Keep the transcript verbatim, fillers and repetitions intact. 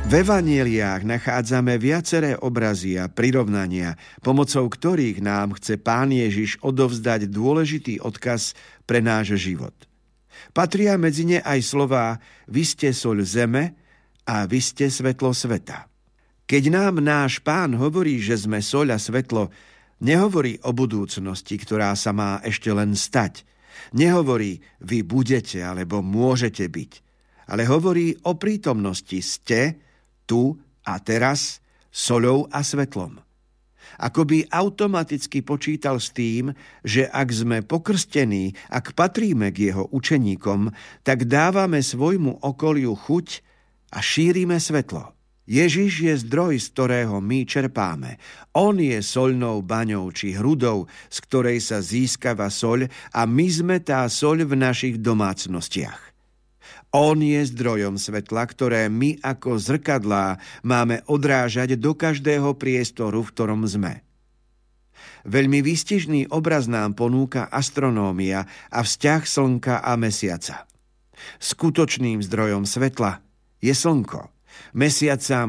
V evanjeliách nachádzame viaceré obrazy a prirovnania, pomocou ktorých nám chce Pán Ježiš odovzdať dôležitý odkaz pre náš život. Patria medzi ne aj slová vy ste soľ zeme a vy ste svetlo sveta. Keď nám náš Pán hovorí, že sme soľ a svetlo, nehovorí o budúcnosti, ktorá sa má ešte len stať. Nehovorí vy budete alebo môžete byť, ale hovorí o prítomnosti ste, tu a teraz, soľou a svetlom. Ako by automaticky počítal s tým, že ak sme pokrstení, ak patríme k jeho učeníkom, tak dávame svojmu okoliu chuť a šírime svetlo. Ježiš je zdroj, z ktorého my čerpáme. On je soľnou baňou či hrudou, z ktorej sa získava soľ a my sme tá soľ v našich domácnostiach. On je zdrojom svetla, ktoré my ako zrkadlá máme odrážať do každého priestoru, v ktorom sme. Veľmi výstižný obraz nám ponúka astronómia a vzťah slnka a mesiaca. Skutočným zdrojom svetla je slnko. Mesiac sa